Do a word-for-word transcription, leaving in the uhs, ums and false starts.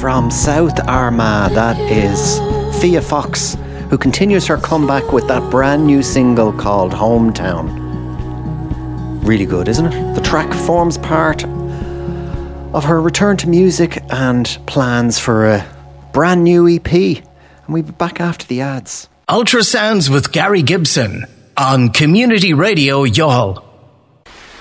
from South Armagh. That is Fia Fox, who continues her comeback with that brand new single called Hometown. Really good, isn't it? The track forms part of her return to music and plans for a brand new E P. And we'll be back after the ads. Ultrasounds with Gary Gibson on Community Radio Youghal.